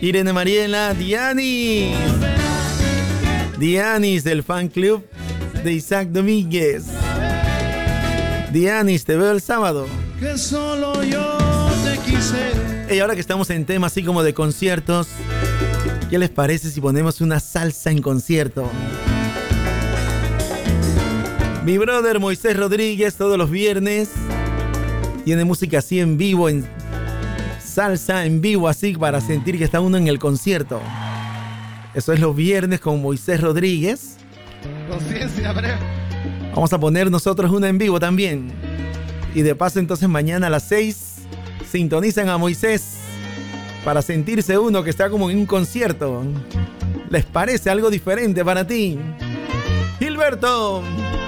Irene Mariela, Dianis. Dianis del fan club de Isaac Domínguez. Dianis, te veo el sábado. Que solo yo te quise. Y ahora que estamos en tema así como de conciertos, ¿qué les parece si ponemos una salsa en concierto? Mi brother Moisés Rodríguez todos los viernes tiene música así en vivo, en salsa en vivo, así para sentir que está uno en el concierto. Eso es los viernes con Moisés Rodríguez. Conciencia, breve. Vamos a poner nosotros una en vivo también. Y de paso entonces mañana a las 6 sintonizan a Moisés para sentirse uno que está como en un concierto. ¿Les parece algo diferente para ti? Gilberto.